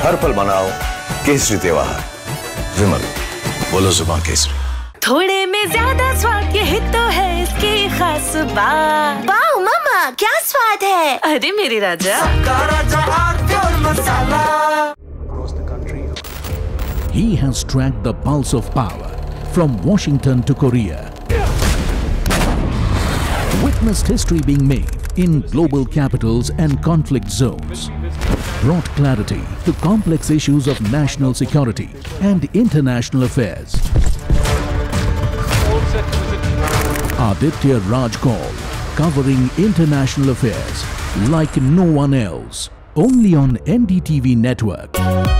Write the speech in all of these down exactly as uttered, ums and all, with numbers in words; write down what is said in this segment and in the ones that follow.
हर पल मनाओ केसरी त्योहार। विमल, बोलो जुबान केसरी। थोड़े में ज्यादा स्वाद, यही तो है इसकी खास बात। वाओ मामा, क्या स्वाद है। अरे मेरे राजा, राजा pure masala. He has tracked the pulse of power from Washington to Korea. Witnessed history being made in global capitals and conflict zones. Brought clarity to complex issues of national security and international affairs. Aditya Raj Kaul, covering international affairs like no one else. Only on N D T V network.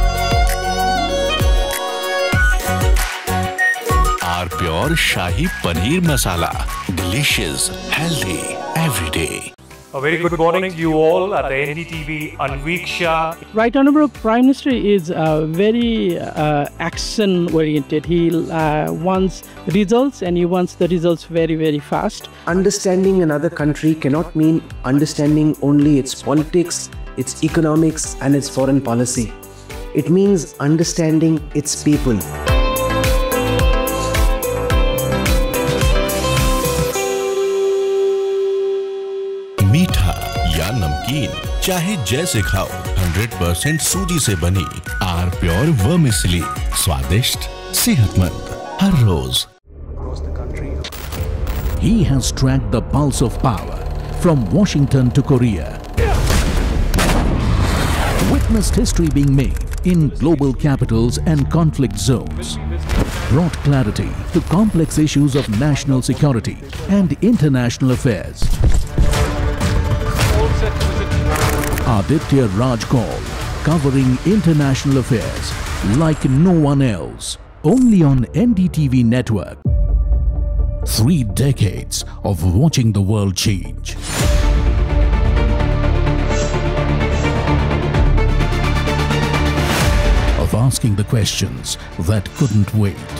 Our pure Shahi Paneer Masala. Delicious, healthy, every day. A very good morning to you all at the N D T V Anviksha. Right Honorable Prime Minister is uh, very uh, action-oriented. He uh, wants results and he wants the results very, very fast. Understanding another country cannot mean understanding only its politics, its economics and its foreign policy. It means understanding its people. मीठा या नमकीन, चाहे जैसे खाओ, hundred percent सूजी से बनी are pure vermicelli, स्वादिष्ट, सेहतमंद, हर रोज। He has tracked the pulse of power from Washington to Korea. Witnessed history being made in global capitals and conflict zones. Brought clarity to complex issues of national security and international affairs. Aditya Raj Kaul, covering international affairs like no one else. Only on N D T V network. Three decades of watching the world change. Of asking the questions that couldn't wait.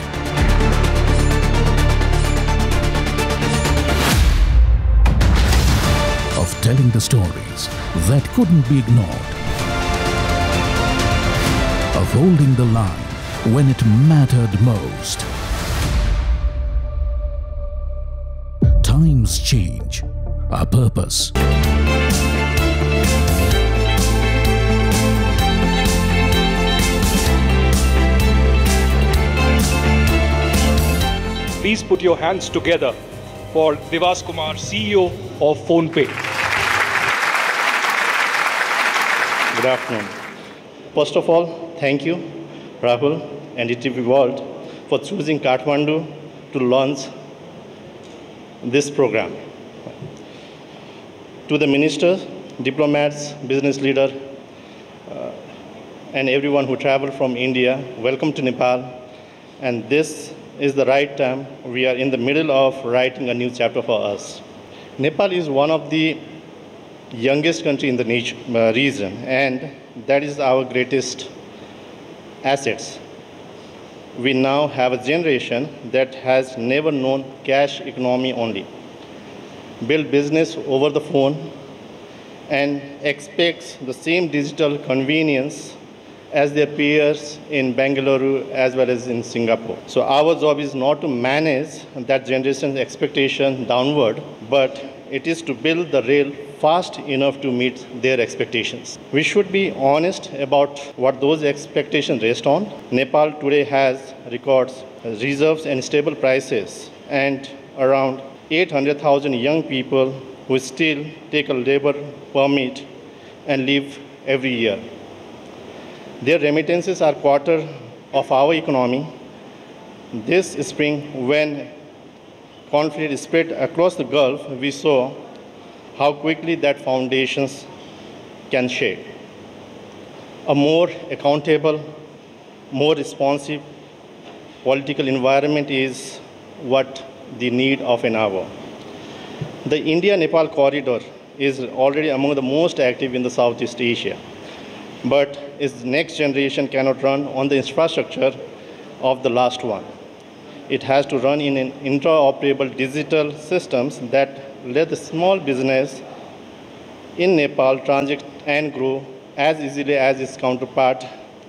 Of telling the stories that couldn't be ignored. Of holding the line when it mattered most. Times change, our purpose. Please put your hands together for Devas Kumar, C E O of PhonePe. Good afternoon. First of all, thank you, Rahul and N D T V World, for choosing Kathmandu to launch this program. To the ministers, diplomats, business leaders, uh, and everyone who traveled from India, welcome to Nepal. And this is the right time. We are in the middle of writing a new chapter for us. Nepal is one of the youngest country in the uh, region, and that is our greatest assets. We now have a generation that has never known cash economy only, build business over the phone, and expects the same digital convenience as their peers in Bangalore as well as in Singapore. So our job is not to manage that generation's expectation downward, but it is to build the rail fast enough to meet their expectations. We should be honest about what those expectations rest on. Nepal today has records, reserves and stable prices, and around eight hundred thousand young people who still take a labor permit and live every year. Their remittances are quarter of our economy. This spring, when conflict spread across the Gulf, we saw how quickly that foundations can shake. A more accountable, more responsive political environment is what the need of an hour. The India-Nepal corridor is already among the most active in the Southeast Asia, but its next generation cannot run on the infrastructure of the last one. It has to run in an interoperable digital systems that let the small business in Nepal transact and grow as easily as its counterpart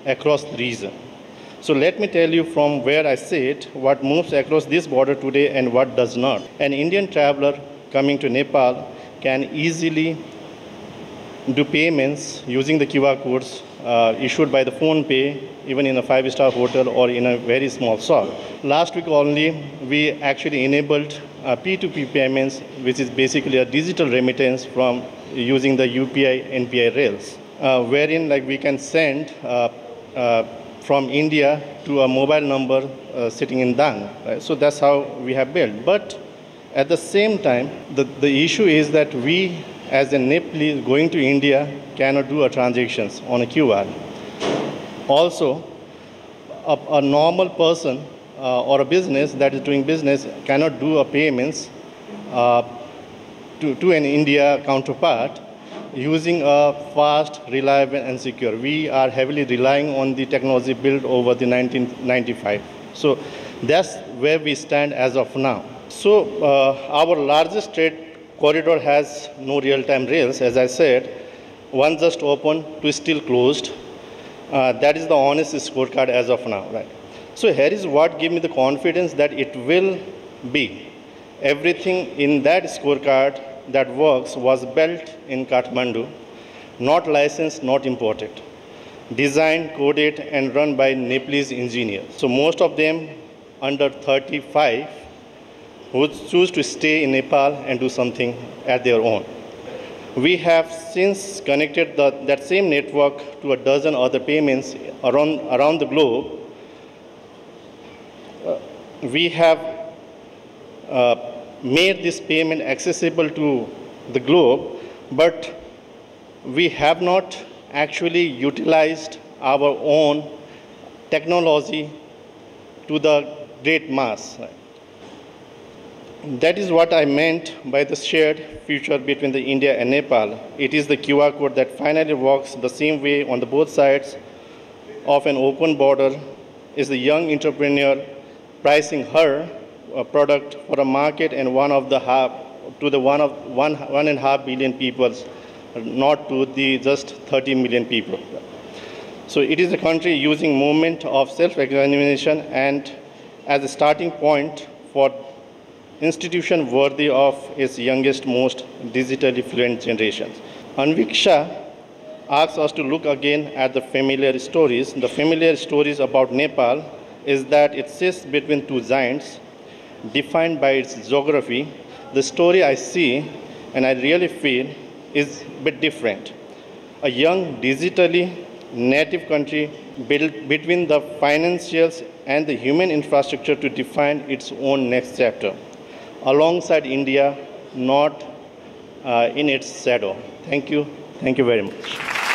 across the region. So let me tell you from where I sit what moves across this border today and what does not. An Indian traveler coming to Nepal can easily do payments using the Q R codes uh, issued by the PhonePe, even in a five-star hotel or in a very small shop. Last week only, we actually enabled uh, P two P payments, which is basically a digital remittance from using the U P I N P I rails, uh, wherein like we can send uh, uh, from India to a mobile number uh, sitting in Dang. Right? So that's how we have built. But at the same time, the, the issue is that we, as a Nepalese going to India, cannot do a transactions on a Q R. Also, a, a normal person uh, or a business that is doing business cannot do a payments uh, to, to an India counterpart using a fast, reliable, and secure. We are heavily relying on the technology built over the nineteen ninety-five. So that's where we stand as of now. So uh, our largest trade corridor has no real-time rails, as I said. One just opened, two still closed. Uh, that is the honest scorecard as of now, right? So here is what gives me the confidence that it will be. Everything in that scorecard that works was built in Kathmandu, not licensed, not imported. Designed, coded, and run by Nepalese engineers. So most of them under thirty-five who choose to stay in Nepal and do something at their own. We have since connected the, that same network to a dozen other payments around, around the globe. Uh, we have uh, made this payment accessible to the globe, but we have not actually utilized our own technology to the great mass. That is what I meant by the shared future between the India and Nepal. It is the Q R code that finally works the same way on the both sides of an open border. Is the young entrepreneur pricing her uh, product for a market and one of the half to the one of one one and a half billion people, not to the just thirty million people. So it is a country using movement of self-examination and as a starting point for institution worthy of its youngest, most digitally fluent generations. Anviksha asks us to look again at the familiar stories. The familiar stories about Nepal is that it sits between two giants, defined by its geography. The story I see, and I really feel, is a bit different. A young, digitally native country built between the financials and the human infrastructure to define its own next chapter, alongside India, not uh, in its shadow. Thank you. Thank you very much.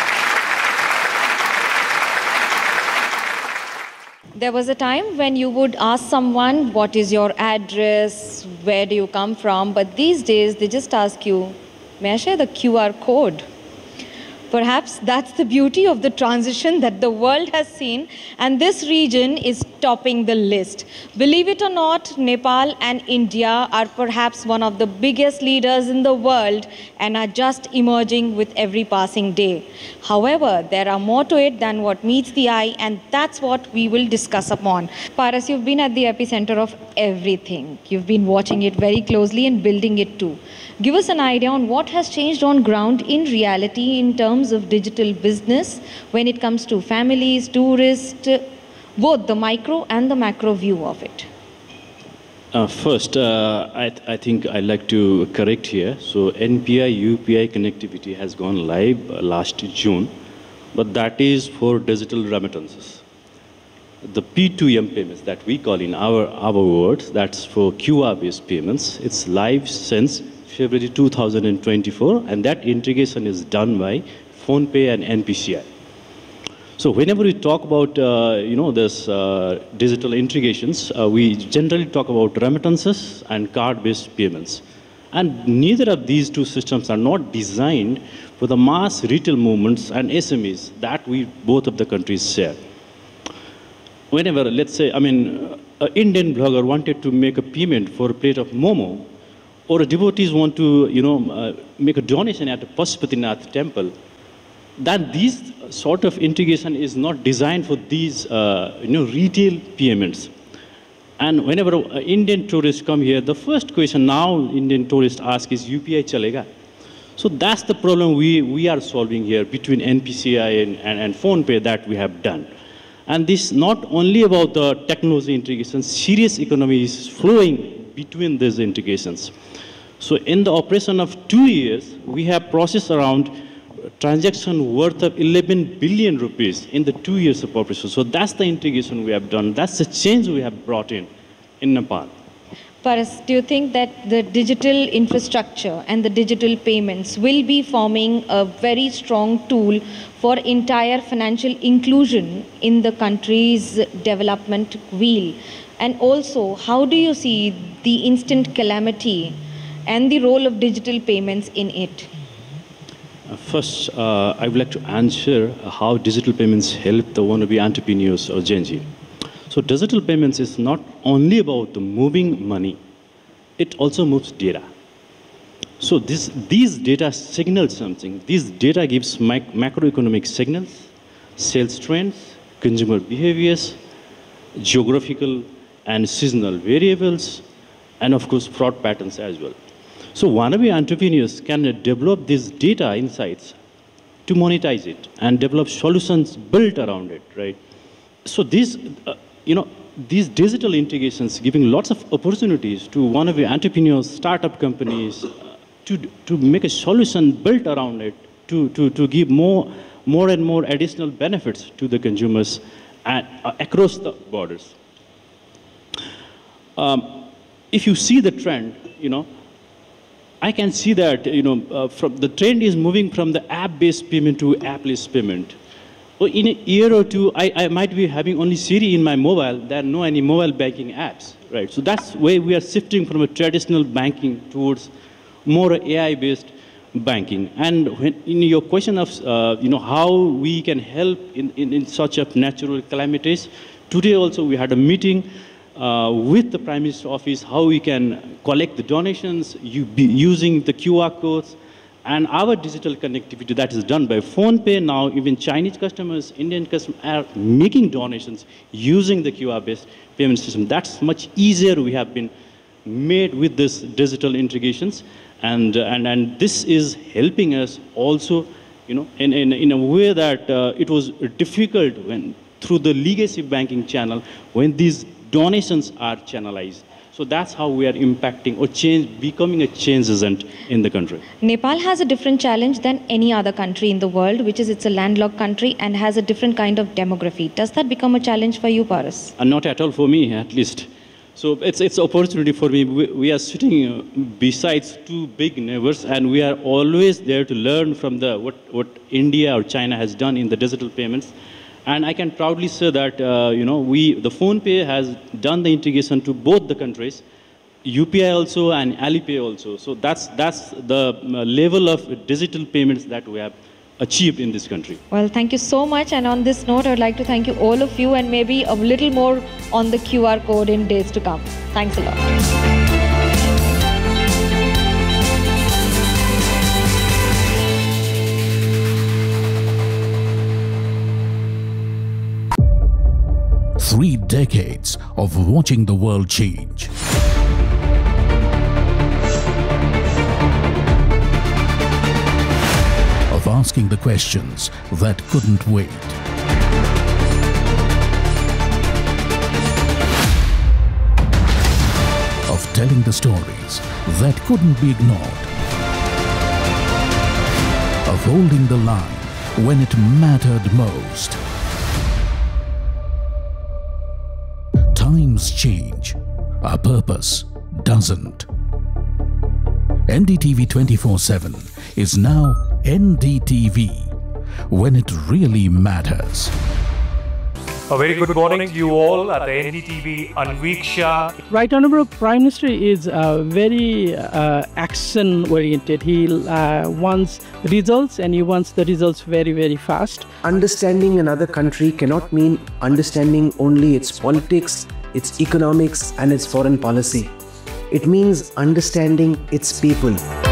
There was a time when you would ask someone, what is your address, where do you come from? But these days, they just ask you, may I share the Q R code? Perhaps that's the beauty of the transition that the world has seen, and this region is topping the list. Believe it or not, Nepal and India are perhaps one of the biggest leaders in the world and are just emerging with every passing day. However, there are more to it than what meets the eye, and that's what we will discuss upon. Paras, you've been at the epicenter of everything. You've been watching it very closely and building it too. Give us an idea on what has changed on ground in reality in terms of digital business when it comes to families, tourists, both the micro and the macro view of it. Uh, first, uh, I, th I think I'd like to correct here. So N P I U P I connectivity has gone live uh, last June, but that is for digital remittances. The P two M payments that we call in our, our words, that's for Q R-based payments. It's live since February two thousand twenty-four, and that integration is done by PhonePe and N P C I. So whenever we talk about, uh, you know, this uh, digital integrations, uh, we generally talk about remittances and card-based payments. And neither of these two systems are not designed for the mass retail movements and S M Es that we, both of the countries share. Whenever, let's say, I mean, an Indian blogger wanted to make a payment for a plate of momo, or devotees want to, you know, uh, make a donation at a Pashupatinath temple, then these sort of integration is not designed for these uh, you know, retail payments. And whenever uh, Indian tourists come here, the first question now Indian tourists ask is, U P I chalega? So that's the problem we, we are solving here between N P C I and, and, and PhonePe that we have done. And this not only about the technology integration, serious economy is flowing between these integrations. So in the operation of two years, we have processed around transaction worth of eleven billion rupees in the two years of operation. So that's the integration we have done. That's the change we have brought in in Nepal. Paras, do you think that the digital infrastructure and the digital payments will be forming a very strong tool for entire financial inclusion in the country's development wheel? And also, how do you see the instant calamity and the role of digital payments in it? Uh, first, uh, I would like to answer how digital payments help the wannabe entrepreneurs or Gen Z. So digital payments is not only about the moving money, it also moves data. So this, these data signal something. These data gives mic macroeconomic signals, sales trends, consumer behaviors, geographical and seasonal variables, and of course fraud patterns as well. So wannabe entrepreneurs can develop these data insights to monetize it and develop solutions built around it, right? So these, uh, you know, these digital integrations giving lots of opportunities to wannabe entrepreneurs, startup companies, uh, to, to make a solution built around it, to, to, to give more, more and more additional benefits to the consumers and, uh, across the borders. Um, if you see the trend, you know, I can see that, you know, uh, from the trend is moving from the app-based payment to app-less payment. Well, in a year or two, I, I might be having only Siri in my mobile. There are no any mobile banking apps, right? So that's where we are shifting from a traditional banking towards more A I-based banking. And when, in your question of, uh, you know, how we can help in, in, in such of natural calamities, today also we had a meeting Uh, with the Prime Minister's office, how we can collect the donations you be using the Q R codes and our digital connectivity that is done by PhonePe. Now even Chinese customers, Indian customers are making donations using the Q R-based payment system. That's much easier we have been made with this digital integrations. And, uh, and, and this is helping us also, you know, in, in, in a way that uh, it was difficult when through the legacy banking channel when these donations are channelized. So that's how we are impacting or change, becoming a change agent in the country. Nepal has a different challenge than any other country in the world, which is it's a landlocked country and has a different kind of demography. Does that become a challenge for you, Paras? Uh, not at all for me, at least. So it's it's opportunity for me. We, we are sitting uh, besides two big neighbors, and we are always there to learn from the what what India or China has done in the digital payments. And I can proudly say that, uh, you know, we, the PhonePe has done the integration to both the countries, U P I also and Alipay also. So that's, that's the uh, level of digital payments that we have achieved in this country. Well, thank you so much. And on this note, I'd like to thank you all of you and maybe a little more on the Q R code in days to come. Thanks a lot. Three decades of watching the world change. Of asking the questions that couldn't wait. Of telling the stories that couldn't be ignored. Of holding the line when it mattered most. Times change, our purpose doesn't. N D T V twenty-four seven is now N D T V, when it really matters. A very good morning to you all at the N D T V Anveeksha. Right Honorable Prime Minister is uh, very uh, action-oriented. He uh, wants results and he wants the results very, very fast. Understanding another country cannot mean understanding only its politics, its economics and its foreign policy. It means understanding its people.